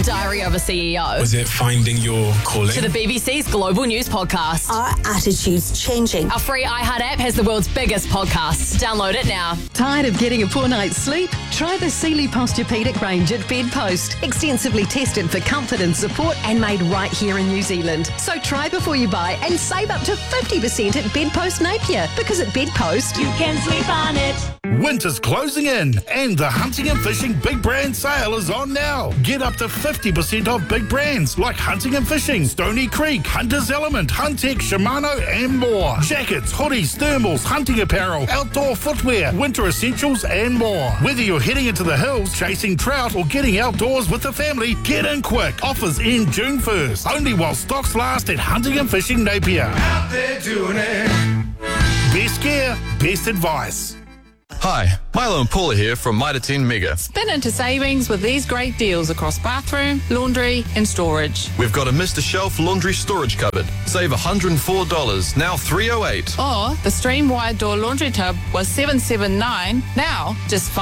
Diary of a CEO. Was it finding your calling? To the BBC's Global News Podcast. Are attitudes changing? Our free iHeart app has the world's biggest podcasts. Download it now. Tired of getting a poor night's sleep? Try the Sealy Posturepedic range at Bedpost. Extensively tested for comfort and support and made right here in New Zealand. So try before you buy and save up to 50% at Bedpost Napier. Because at Bedpost, you can sleep on it. Winter's closing in and the Hunting and Fishing Big Brand Sale is on now. Get up to 50% off big brands like Hunting and Fishing, Stony Creek, Hunter's Element, Huntex, Shimano and more. Jackets, hoodies, thermals, hunting apparel, outdoor footwear, winter essentials and more. Whether you're heading into the hills, chasing trout or getting outdoors with the family, get in quick. Offers end June 1st. Only while stocks last at Hunting and Fishing Napier. Out there doing it. Best gear, best advice. Hi, Milo and Paula here from Mitre 10 Mega. Spin into savings with these great deals across bathroom, laundry and storage. We've got a Mr. Shelf laundry storage cupboard. Save $104, now $308. Or the Stream wide door laundry tub was $779, now just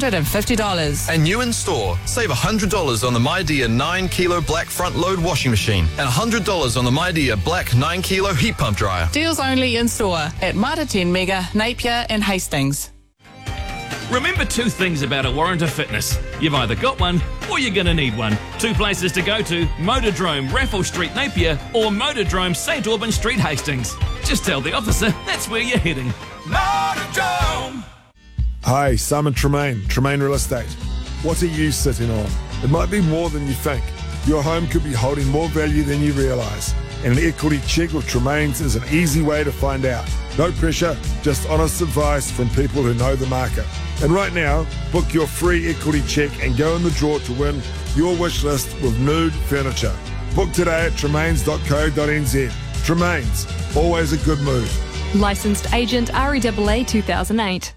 $550. And new in store, save $100 on the MyDear 9 kilo black front load washing machine and $100 on the MyDear black 9 kilo heat pump dryer. Deals only in store at Mitre 10 Mega, Napier and Hastings. Remember two things about a Warrantor Fitness. You've either got one or you're going to need one. Two places to go to: Motordrome, Raffles Street, Napier, or Motordrome, St Albans Street, Hastings. Just tell the officer that's where you're heading. Motordrome! Hi, Simon Tremaine, Tremaine Real Estate. What are you sitting on? It might be more than you think. Your home could be holding more value than you realise. And an equity check with Tremaine's is an easy way to find out. No pressure, just honest advice from people who know the market. And right now, book your free equity check and go in the draw to win your wish list with Nude Furniture. Book today at tremaines.co.nz. Tremaines, always a good move. Licensed agent REAA 2008.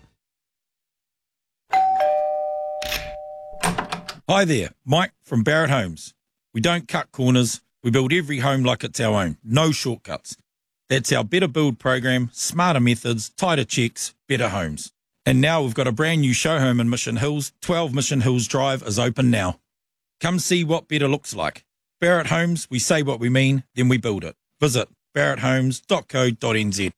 Hi there, Mike from Barrett Homes. We don't cut corners. We build every home like it's our own. No shortcuts. That's our Better Build program, smarter methods, tighter checks, better homes. And now we've got a brand new show home in Mission Hills. 12 Mission Hills Drive is open now. Come see what better looks like. Barrett Homes, we say what we mean, then we build it. Visit barretthomes.co.nz.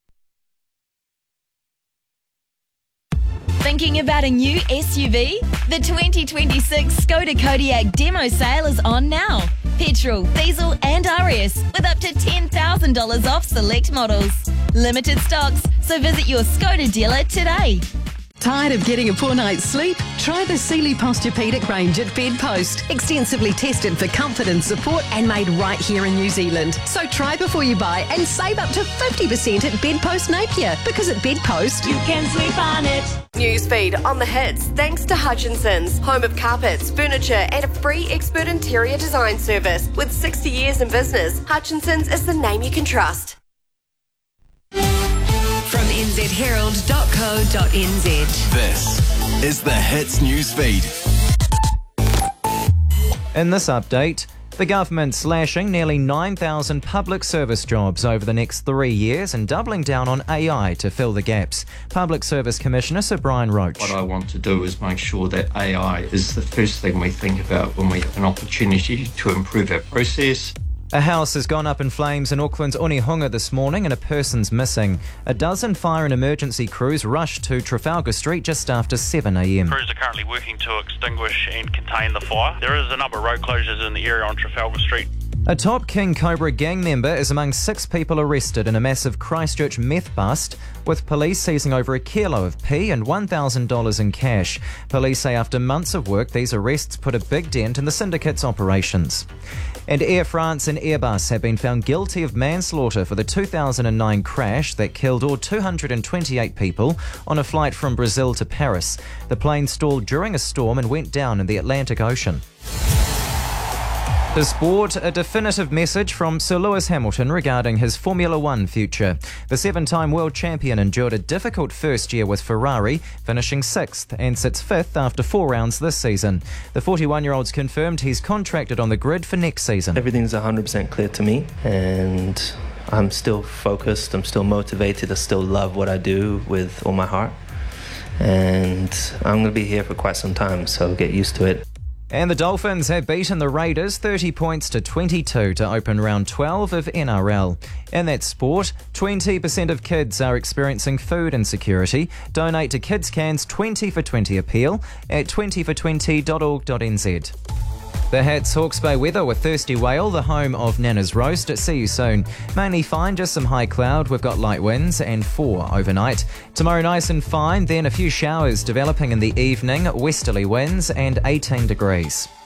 Thinking about a new SUV? The 2026 Skoda Kodiaq demo sale is on now. Petrol, diesel and RS with up to $10,000 off select models. Limited stocks, so visit your Skoda dealer today. Tired of getting a poor night's sleep? Try the Sealy Posturepedic range at Bedpost. Extensively tested for comfort and support and made right here in New Zealand. So try before you buy and save up to 50% at Bedpost Napier. Because at Bedpost, you can sleep on it. Newsfeed on the hits thanks to Hutchinson's, home of carpets, furniture and a free expert interior design service. With 60 years in business, Hutchinson's is the name you can trust. From nzherald.co.nz. This is the Hits News Feed. In this update, the government slashing nearly 9,000 public service jobs over the next 3 years and doubling down on AI to fill the gaps. Public Service Commissioner Sir Brian Roach. What I want to do is make sure that AI is the first thing we think about when we have an opportunity to improve our process. A house has gone up in flames in Auckland's Onehunga this morning and a person's missing. A dozen fire and emergency crews rushed to Trafalgar Street just after 7 a.m. Crews are currently working to extinguish and contain the fire. There is a number of road closures in the area on Trafalgar Street. A top King Cobra gang member is among 6 people arrested in a massive Christchurch meth bust, with police seizing over a kilo of pea and $1,000 in cash. Police say after months of work, these arrests put a big dent in the syndicate's operations. And Air France and Airbus have been found guilty of manslaughter for the 2009 crash that killed all 228 people on a flight from Brazil to Paris. The plane stalled during a storm and went down in the Atlantic Ocean. The sport, a definitive message from Sir Lewis Hamilton regarding his Formula One future. The 7-time world champion endured a difficult first year with Ferrari, finishing 6th and sits 5th after 4 rounds this season. The 41-year-old's confirmed he's contracted on the grid for next season. Everything's 100% clear to me, and I'm still focused, I'm still motivated, I still love what I do with all my heart. And I'm going to be here for quite some time, so get used to it. And the Dolphins have beaten the Raiders 30 points to 22 to open round 12 of NRL. In that sport, 20% of kids are experiencing food insecurity. Donate to Kids Can's 20 for 20 appeal at 20for20.org.nz. The Hats Hawke's Bay weather with Thirsty Whale, the home of Nana's Roast. See you soon. Mainly fine, just some high cloud. We've got light winds and 4 overnight. Tomorrow nice and fine, then a few showers developing in the evening, westerly winds and 18 degrees.